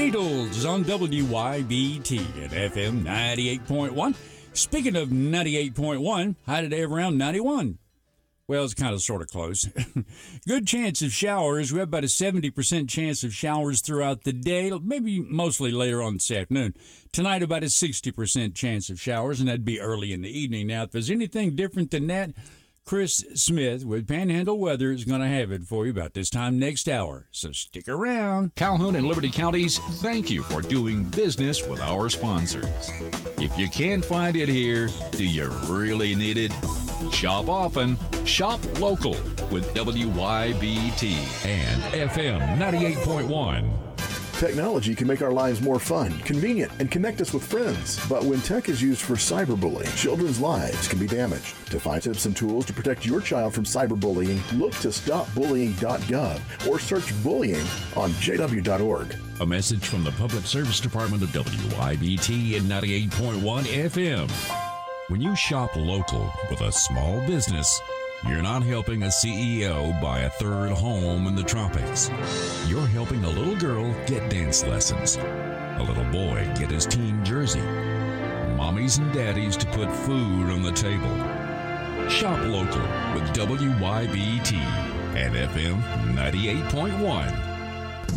Beatles on WYBT at FM 98.1. Speaking of 98.1, high today of around 91. Well, it's kind of sort of close. Good chance of showers. We have about a 70% chance of showers throughout the day, maybe mostly later on this afternoon. Tonight, about a 60% chance of showers, and that'd be early in the evening. Now, if there's anything different than that, Chris Smith with Panhandle Weather is going to have it for you about this time next hour. So stick around. Calhoun and Liberty Counties, thank you for doing business with our sponsors. If you can't find it here, do you really need it? Shop often, shop local with WYBT and FM 98.1. Technology can make our lives more fun, convenient, and connect us with friends. But when tech is used for cyberbullying, children's lives can be damaged. To find tips and tools to protect your child from cyberbullying, look to stopbullying.gov or search bullying on jw.org. A message from the Public Service Department of WYBT and 98.1 FM. When you shop local with a small business, you're not helping a CEO buy a third home in the tropics. You're helping a little girl get dance lessons, a little boy get his team jersey, mommies and daddies to put food on the table. Shop local with WYBT and FM 98.1.